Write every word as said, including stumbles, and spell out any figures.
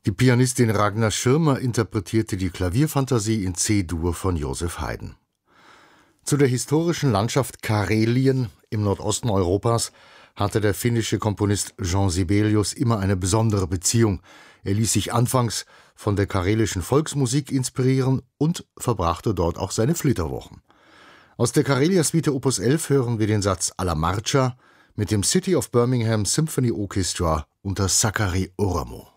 Die Pianistin Ragnar Schirmer interpretierte die Klavierfantasie in C-Dur von Joseph Haydn. Zu der historischen Landschaft Karelien im Nordosten Europas hatte der finnische Komponist Jean Sibelius immer eine besondere Beziehung. Er ließ sich anfangs von der karelischen Volksmusik inspirieren und verbrachte dort auch seine Flitterwochen. Aus der Karelia-Suite Opus elf hören wir den Satz Alla Marcia mit dem City of Birmingham Symphony Orchestra unter Sakari Oramo.